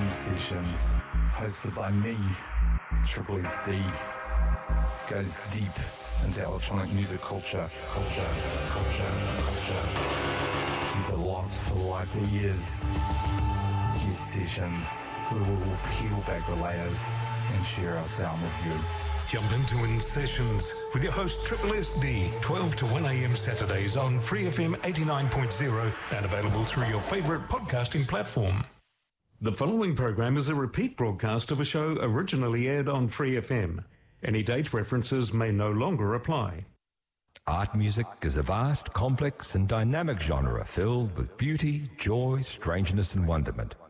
In Sessions, hosted by me, Triple SD, goes deep into electronic music culture. Keep it locked for like the years. These sessions, where we will peel back the layers and share our sound with you. Jump into In Sessions with your host Triple SD, 12 to 1 a.m. Saturdays on Free FM 89.0 and available through your favourite podcasting platform. The following program is a repeat broadcast of a show originally aired on Free FM. Any date references may no longer apply. Art music is a vast, complex and dynamic genre filled with beauty, joy, strangeness and wonderment.